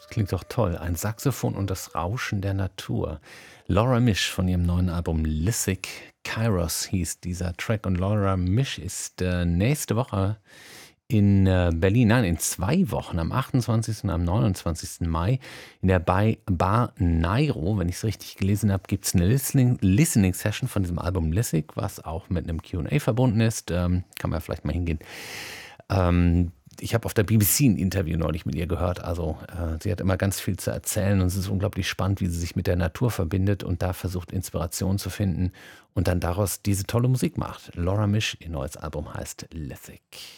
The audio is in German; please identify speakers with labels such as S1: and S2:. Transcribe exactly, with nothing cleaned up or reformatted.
S1: Das klingt doch toll. Ein Saxophon und das Rauschen der Natur. Laura Misch von ihrem neuen Album Lissig. Kairos hieß dieser Track und Laura Misch ist äh, nächste Woche in äh, Berlin, nein, in zwei Wochen, am achtundzwanzigsten und am neunundzwanzigsten Mai, in der Bai- Bar Nairo, wenn ich es richtig gelesen habe, gibt es eine Listening, Listening Session von diesem Album Lissig, was auch mit einem Q und A verbunden ist. Ähm, kann man vielleicht mal hingehen. Ähm, ich habe auf der B B C ein Interview neulich mit ihr gehört. Also äh, sie hat immer ganz viel zu erzählen und es ist unglaublich spannend, wie sie sich mit der Natur verbindet und da versucht, Inspiration zu finden und dann daraus diese tolle Musik macht. Laura Misch, ihr neues Album heißt Lithig.